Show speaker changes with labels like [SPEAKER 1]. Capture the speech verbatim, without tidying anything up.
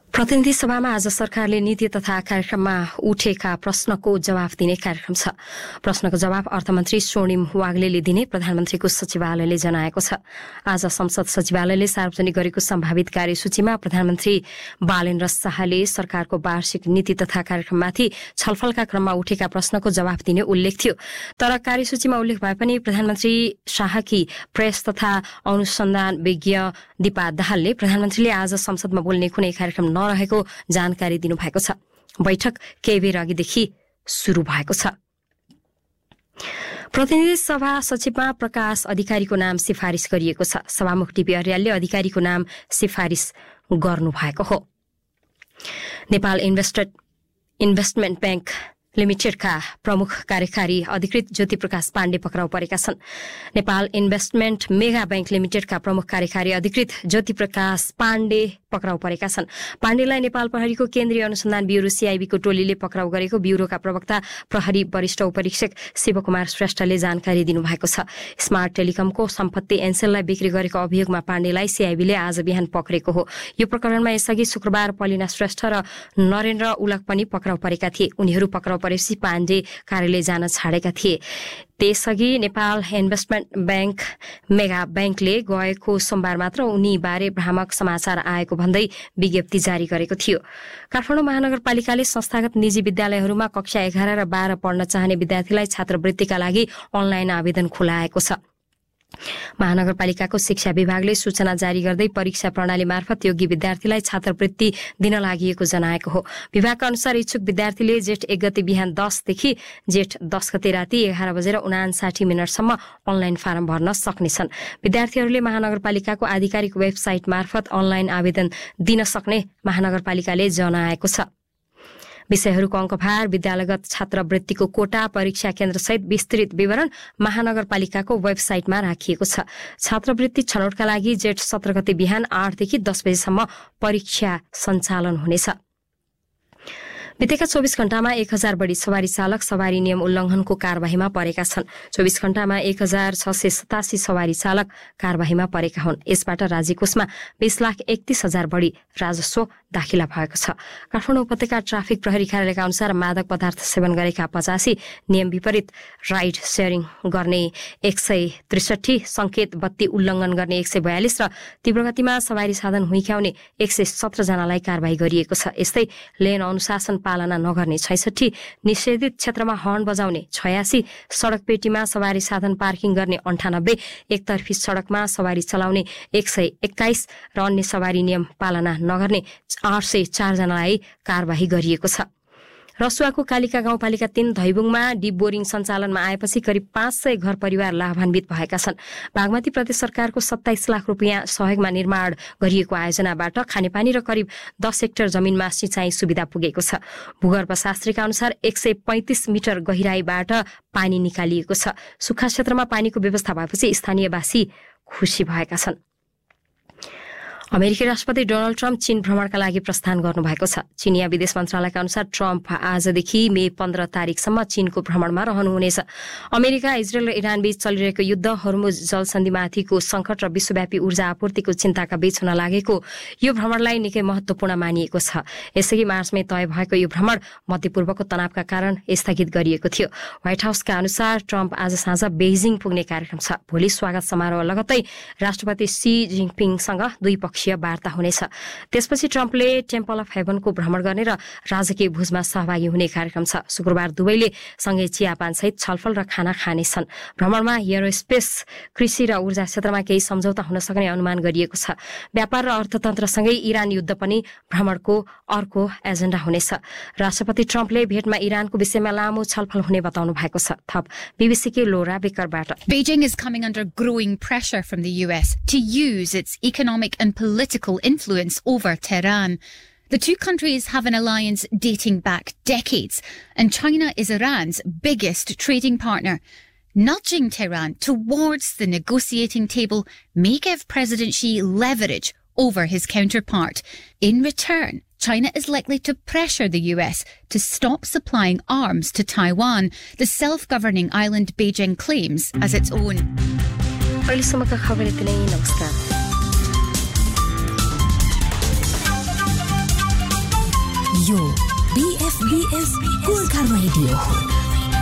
[SPEAKER 1] प्रतिनिधि सभामा आज सरकारले नीति तथा कार्यक्रममा उठेका प्रश्नको जवाफ दिने कार्यक्रम छ। प्रश्नको जवाफ अर्थमन्त्री स्वर्णिम वाग्लेले दिने प्रधानमन्त्रीको सचिवालयले जनाएको छ। आज संसद सचिवालयले सार्वजनिक गरेको सम्भावित कार्यसूचीमा प्रधानमन्त्री बालेन्द्र शाहले सरकारको वार्षिक नीति तथा कार्यक्रममाथि छलफलका क्रममा उठेका प्रश्नको जवाफ दिने उल्लेख थियो। तर कार्यसूचीमा उल्लेख भए पनि प्रधानमन्त्री शाहकी प्रेस तथा अनुसन्धान विज्ञ दीपा दाहालले प्रधानमन्त्रीले आज संसदमा बोल्ने कुनै कार्यक्रम रहेको जानकारी दिनुभएको छ। बैठक केही बेर अघिदेखि शुरू भएको छ। प्रतिनिधि सभा सचिवमा प्रकाश अधिकारीको नाम सिफारिस गरिएको छ। सभामुख टीपी अर्यालले अधिकारीको नाम सिफारिस गर्नुभएको हो। नेपाल इन्भेस्टेड इन्भेस्टमेन्ट ब्याङ्क लिमिटेडका प्रमुख कार्यकारी अधिकृत ज्योति प्रकाश पाण्डे पक्राउ परेका छन्। नेपाल इन्भेस्टमेन्ट मेगा ब्याङ्क लिमिटेडका प्रमुख कार्यकारी अधिकृत ज्योति प्रकाश पाण्डे पक्राउ परेका छन्। पाण्डेलाई नेपाल प्रहरीको केन्द्रीय अनुसन्धान ब्यूरो सीआईबीको टोलीले पक्राउ गरेको ब्यूरोका प्रवक्ता प्रहरी वरिष्ठ उपरीक्षक शिवकुमार श्रेष्ठले जानकारी दिनुभएको छ। स्मार्ट टेलिकमको सम्पत्ति एनसेललाई बिक्री गरेको अभियोगमा पाण्डेलाई सीआईबीले आज बिहान पक्रेको हो। यो प्रकरणमा यसअघि शुक्रबार पलिना श्रेष्ठ र नरेन्द्र उलक पनि पक्राउ परेका थिए। उनीहरू पक्राउ परेपछि पाण्डे कार्यालय जान छाडेका थिए। त्यसअघि नेपाल इन्भेस्टमेन्ट ब्याङ्क मेगा ब्याङ्कले गएको सोमबार मात्र उनीबारे भ्रामक समाचार आएको भन्दै विज्ञप्ति जारी गरेको थियो। काठमाडौँ महानगरपालिकाले संस्थागत निजी विद्यालयहरूमा कक्षा एघार र बाह्र पढ्न चाहने विद्यार्थीलाई छात्रवृत्तिका लागि अनलाइन आवेदन खुलाएको छ। महानगरपालिकाको शिक्षा विभागले सूचना जारी गर्दै परीक्षा प्रणाली मार्फत योग्य विद्यार्थीलाई छात्रवृत्ति दिन लागि जनाएको हो। विभागका अनुसार इच्छुक विद्यार्थीले जेठ एक गते बिहान दसदेखि जेठ दस गते राति एघार बजेर उनासाठी मिनटसम्म अनलाइन फारम भर्न सक्नेछन्। विद्यार्थीहरूले महानगरपालिकाको आधिकारिक वेबसाइट मार्फत अनलाइन आवेदन दिन सक्ने महानगरपालिकाले जनाएको छ। विषयहरूको अङ्कभार, विद्यालयगत छात्रवृत्तिको कोटा, परीक्षा केन्द्रसहित विस्तृत विवरण महानगरपालिकाको वेबसाइटमा राखिएको छ। छात्रवृत्ति छनौटका लागि जेठ सत्र गते बिहान आठदेखि दस बजेसम्म परीक्षा सञ्चालन हुनेछ। बितेका चौबिस घण्टामा एक हजार बढी सवारी चालक सवारी नियम उल्लंघनको कार्यवाहीमा परेका छन्। चौबिस घण्टामा एक हजार छ सय सतासी सवारी चालक कार्यवाहीमा परेका हुन्। यसबाट राज्यकोषमा बीस लाख एकतीस हजार बढी राजस्व दाखिला भएको छ। काठमाडौँ उपत्यका ट्राफिक प्रहरी कार्यालयका अनुसार मादक पदार्थ सेवन गरेका पचासी, नियम विपरीत राइड सेयरिङ गर्ने एक सय त्रिसठी, संकेत बत्ती उल्लंघन गर्ने एक सय बयालिस र तीव्र गतिमा सवारी साधन हुइक्याउने एक सय सत्र जनालाई कार्यवाही गरिएको छ। यस्तै लेन अनुशासन पालना नगर्ने छैसठी, निषेधित क्षेत्रमा हर्न बजाउने छयासी, सड़क पेटीमा सवारी साधन पार्किङ गर्ने अन्ठानब्बे, एकतर्फी सड़कमा सवारी चलाउने एक सय एक्काइस र अन्य सवारी नियम पालना नगर्ने आठ सय चार जनालाई कार्यवाही गरिएको छ। रसुवाको कालिका गाउँपालिका तीन धैबुङमा डिप बोरिङ सञ्चालनमा आएपछि करिब पाँच सय घर परिवार लाभान्वित भएका छन्। बागमती प्रदेश सरकारको सत्ताइस लाख रुपियाँ सहयोगमा निर्माण गरिएको आयोजनाबाट खानेपानी र करिब दस हेक्टर जमिनमा सिंचाई सुविधा पुगेको छ। भूगर्भशास्त्रीका अनुसार एक सय पैंतिस मिटर गहिराईबाट पानी निकालिएको छ। सुक्खा क्षेत्रमा पानीको व्यवस्था भएपछि स्थानीयवासी खुसी भएका छन्। अमेरिकी राष्ट्रपति डोनाल्ड ट्रम्प चीन भ्रमणका लागि प्रस्थान गर्नुभएको छ। चीनिया विदेश मन्त्रालयका अनुसार ट्रम्प आजदेखि मे पन्ध्र तारिकसम्म चीनको भ्रमणमा रहनुहुनेछ। अमेरिका, इजरायल र इरान बीच चलिरहेको युद्ध, हर्मुज जलसन्धिमाथिको संकट र विश्वव्यापी ऊर्जा आपूर्तिको चिन्ताका बीच हुन लागेको यो भ्रमणलाई निकै महत्वपूर्ण मानिएको छ। यसअघि मार्चमै तय भएको यो भ्रमण मध्यपूर्वको तनावका कारण स्थगित गरिएको थियो। व्हाइट हाउसका अनुसार ट्रम्प आज साँझ बेइजिङ पुग्ने कार्यक्रम छ। भोलि स्वागत समारोह लगत्तै राष्ट्रपति सी जिनपिङसँग दुई पक्ष वार्ता हुनेछ। त्यसपछि ट्रम्पले टेम्पल अफ हेभनको भ्रमण गर्ने र राजकीय भोजमा सहभागी हुने कार्यक्रम छ। शुक्रबार दुवैले सँगै चियापान सहित छलफल र खाना खानेछन्। भ्रमणमा एरोस्पेस, कृषि र ऊर्जा क्षेत्रमा केही सम्झौता हुन सक्ने अनुमान गरिएको छ। व्यापार र अर्थतन्त्रसँगै इरान युद्ध पनि भ्रमणको अर्को एजेन्डा हुनेछ। राष्ट्रपति ट्रम्पले भेटमा इरानको विषयमा लामो छलफल हुने बताउनु भएको छ। थप बीबीसीकी लोरा बेकरबाट।
[SPEAKER 2] Beijing is coming under growing pressure from the U S to use its economic and political influence over Tehran. The two countries have an alliance dating back decades, and China is Iran's biggest trading partner. Nudging Tehran towards the negotiating table may give President Xi leverage over his counterpart. In return, China is likely to pressure the U S to stop supplying arms to Taiwan, the self-governing island Beijing claims as its own.
[SPEAKER 3] यो B F B S Gorkha radio हो।